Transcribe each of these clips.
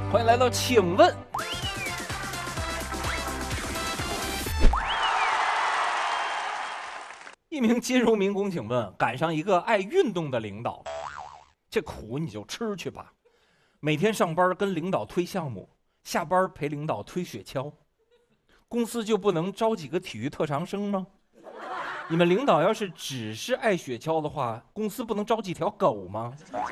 欢迎来到请问。一名金融民工请问赶上一个爱运动的领导，这苦你就吃去吧。每天上班跟领导推项目，下班陪领导推雪橇，公司就不能招几个体育特长生吗？你们领导要是只是爱雪橇的话，公司不能招几条狗吗？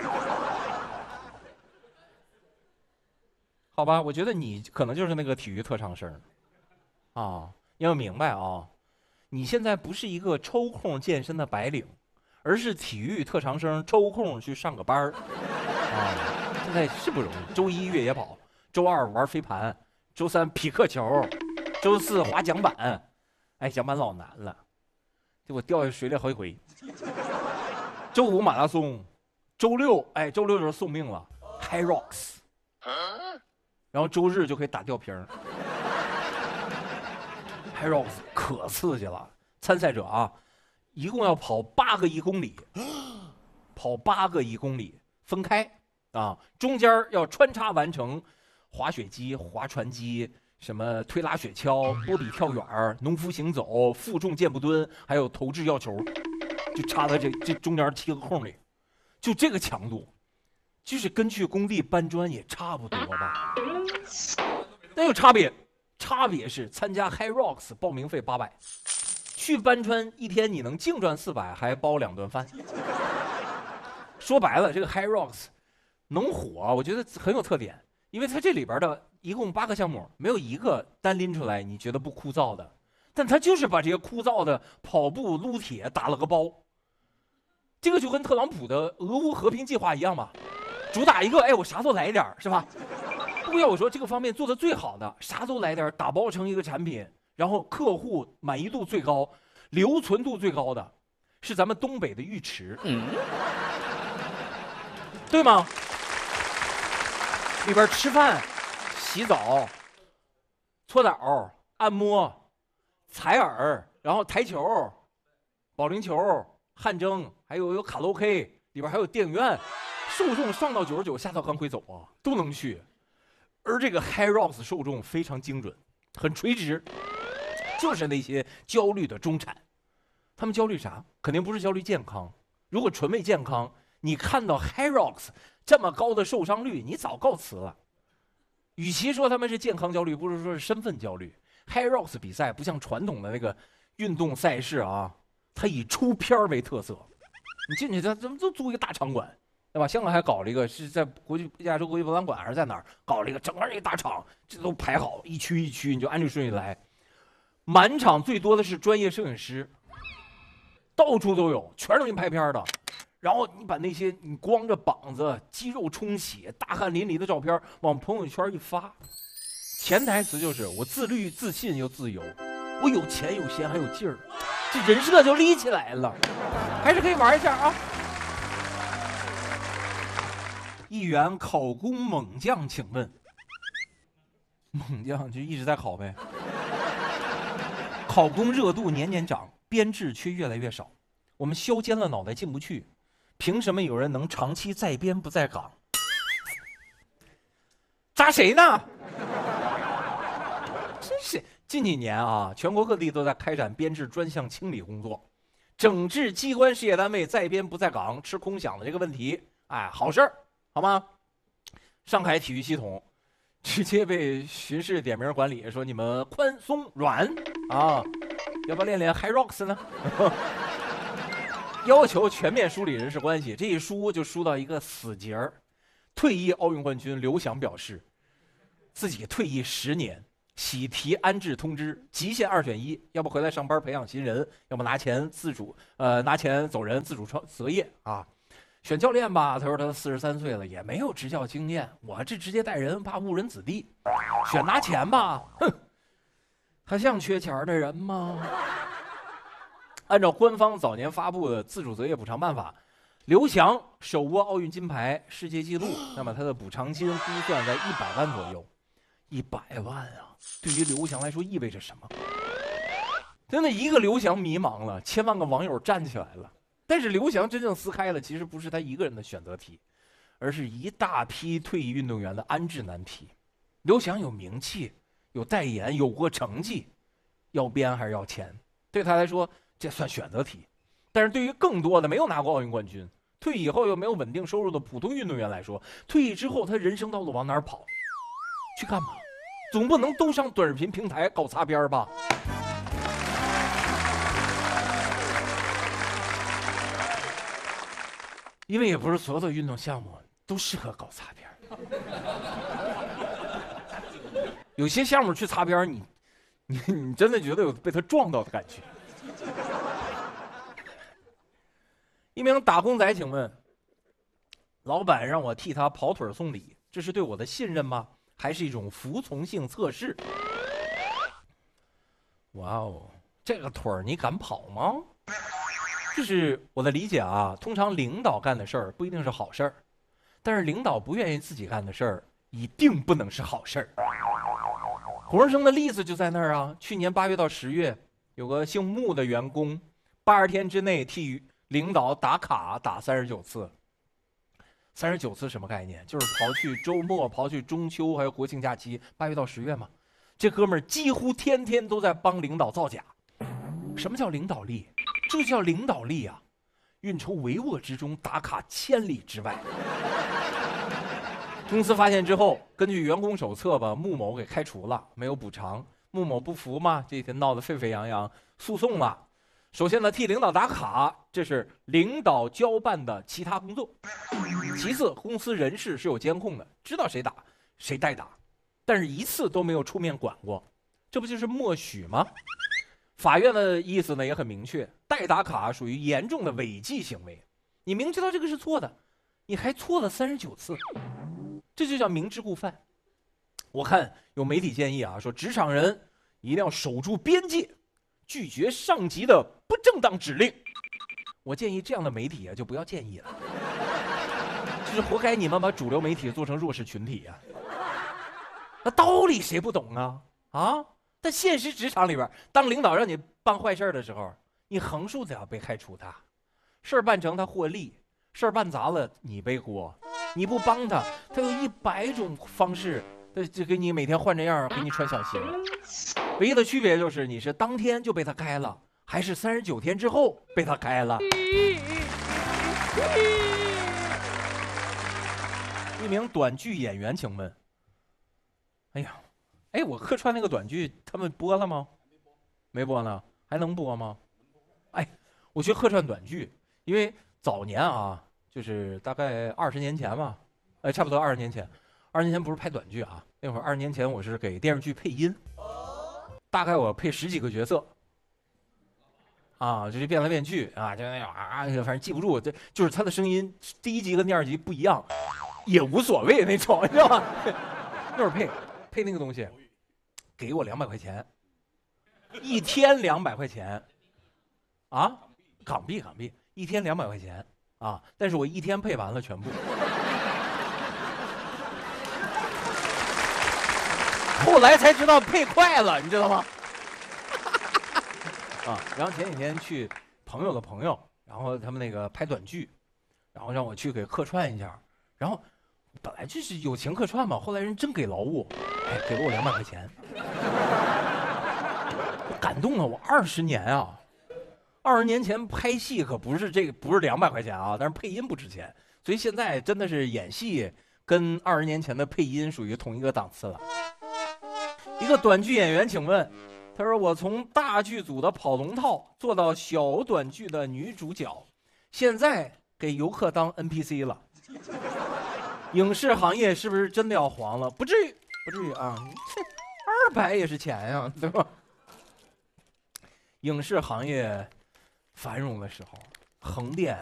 好吧，我觉得你可能就是那个体育特长生啊，你要明白啊，你现在不是一个抽空健身的白领，而是体育特长生抽空去上个班儿啊。现在是不容易，周一越野跑，周二玩飞盘，周三匹克球，周四滑桨板，哎，桨板老难了，结果掉下水里好几回。周五马拉松，周六就是送命了 ，High Rocks。然后周日就可以打吊瓶儿 ，High Rocks 可刺激了。参赛者啊，一共要跑8个1公里，跑8个1公里，分开啊，中间要穿插完成滑雪机、划船机、什么推拉雪橇、波比跳远、农夫行走、负重健步蹲，还有投掷药球，就插在这中间7个空里，就这个强度。就是跟去工地搬砖也差不多吧，但有差别，差别是参加 High Rocks 报名费800，去搬砖一天你能净赚400，还包2顿饭。说白了，这个 High Rocks 能火，我觉得很有特点，因为它这里边的一共8个项目，没有一个单拎出来你觉得不枯燥的，但它就是把这些枯燥的跑步、撸铁打了个包。这个就跟特朗普的俄乌和平计划一样嘛。主打一个，哎，我啥都来点是吧？不要我说这个方面做的最好的，啥都来点，打包成一个产品，然后客户满意度最高、留存度最高的，是咱们东北的浴池，对吗？里边吃饭、洗澡、搓澡、按摩、采耳，然后台球、保龄球、汗蒸，还有卡拉 OK， 里边还有电影院。受众上到99，下到刚会走啊，都能去。而这个 High Rocks 受众非常精准，很垂直，就是那些焦虑的中产。他们焦虑啥？肯定不是焦虑健康。如果纯为健康，你看到 High Rocks 这么高的受伤率，你早告辞了。与其说他们是健康焦虑，不如说是身份焦虑。High Rocks 比赛不像传统的那个运动赛事啊，它以出片为特色。你进去，他怎么都租一个大场馆。对吧？香港还搞了一个，是在亚洲国际博览馆还是在哪儿搞了一个整个一个大场，这都排好一区一区，你就按这顺序来。满场最多的是专业摄影师，到处都有，全是给你拍片的。然后你把那些你光着膀子、肌肉充血、大汗淋漓的照片往朋友圈一发，潜台词就是我自律、自信又自由，我有钱有闲还有劲儿，这人设就立起来了，还是可以玩一下啊。一员考公猛将，请问，猛将就一直在考呗。考公热度年年涨，编制却越来越少，我们削尖了脑袋进不去，凭什么有人能长期在编不在岗？扎谁呢？真是近几年啊，全国各地都在开展编制专项清理工作，整治机关事业单位在编不在岗、吃空饷的这个问题。哎，好事儿。好吗？上海体育系统直接被巡视点名管理，说你们宽松软啊，要不要练练 High Rocks 呢？要求全面梳理人事关系，这一梳就梳到一个死结儿。退役奥运冠军刘翔表示，自己退役10年，喜提安置通知，极限2选1，要不回来上班培养新人，要不拿钱走人，自主择业啊。选教练吧，他说他43岁了，也没有执教经验，我这直接带人怕误人子弟。选拿钱吧，哼，他像缺钱的人吗？按照官方早年发布的自主择业补偿办法，刘翔手握奥运金牌世界纪录，那么他的补偿金估算在100万左右。100万啊，对于刘翔来说意味着什么？真的一个刘翔迷茫了，千万个网友站起来了。但是刘翔真正撕开了，其实不是他一个人的选择题， 而是一大批退役运动员的安置难题。刘翔有名气，有代言，有过成绩，要编还是要钱？对他来说，这算选择题。但是对于更多的没有拿过奥运冠军、退役以后又没有稳定收入的普通运动员来说，退役之后他人生道路往哪儿跑？去干嘛？总不能都上短视频平台搞擦边吧？因为也不是所有的运动项目都适合搞擦边，有些项目去擦边，你真的觉得有被他撞到的感觉。一名打工仔，请问，老板让我替他跑腿送礼，这是对我的信任吗？还是一种服从性测试？哇哦，这个腿儿你敢跑吗？这是我的理解啊。通常领导干的事儿不一定是好事儿，但是领导不愿意自己干的事儿一定不能是好事儿。活生生的例子就在那儿啊。去年8月到10月，有个姓穆的员工，80天之内替领导打卡打39次。39次什么概念？就是刨去周末、刨去中秋还有国庆假期，8月到10月嘛。这哥们儿几乎天天都在帮领导造假。什么叫领导力？这就叫领导力啊！运筹帷幄之中，打卡千里之外。公司发现之后，根据员工手册把穆某给开除了，没有补偿。穆某不服嘛，这一天闹得沸沸扬扬，诉讼了。首先呢，替领导打卡，这是领导交办的其他工作。其次，公司人事是有监控的，知道谁打谁代打，但是一次都没有出面管过，这不就是默许吗？法院的意思呢也很明确，代打卡属于严重的违纪行为。你明知道这个是错的，你还错了39次，这就叫明知故犯。我看有媒体建议啊，说职场人一定要守住边界，拒绝上级的不正当指令。我建议这样的媒体啊就不要建议了，就是活该你们把主流媒体做成弱势群体啊。那道理谁不懂啊？啊？但现实职场里边，当领导让你办坏事的时候，你横竖都要被开除他。事儿办成他获利，事儿办砸了你背锅。你不帮他，他有100种方式，就给你每天换着样给你穿小鞋。唯一的区别就是你是当天就被他开了，还是39天之后被他开了。一名短剧演员，请问，我客串那个短剧，他们播了吗？没播呢，还能播吗？我学客串短剧，因为早年啊，就是大概20年前吧，差不多20年前，20年前不是拍短剧啊，那会儿20年前我是给电视剧配音，大概我配10几个角色，啊，就是变来变去啊，就那样啊，反正记不住，这就是他的声音，第1集跟第2集不一样，也无所谓那种，你知道吗？那会儿配那个东西。给我200块钱，一天200块钱，啊，港币，一天200块钱啊！但是我一天配完了全部，后来才知道配快了，你知道吗？啊，然后前几天去朋友的朋友，然后他们那个拍短剧，然后让我去给客串一下，然后本来就是友情客串嘛，后来人真给劳务，给了我200块钱。感动了我20年啊！20年前拍戏可不是200块钱啊，但是配音不值钱，所以现在真的是演戏跟20年前的配音属于同一个档次了。一个短剧演员，请问，他说我从大剧组的跑龙套做到小短剧的女主角，现在给游客当 NPC 了。影视行业是不是真的要黄了？不至于啊，这200也是钱呀，对吧？影视行业繁荣的时候，横店